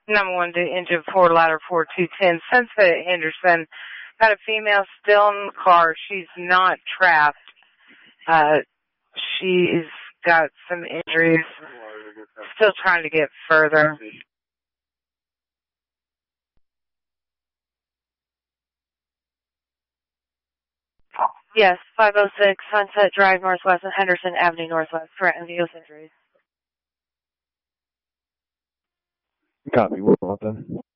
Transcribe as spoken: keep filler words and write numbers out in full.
Number one to engine four, ladder four, two ten. Sunset Henderson. Got a female still in the car. She's not trapped. Uh, she's got some injuries. Still trying to get further. Yes, five oh six Sunset Drive Northwest and Henderson Avenue Northwest for ambulance injuries. Copy. We'll go then.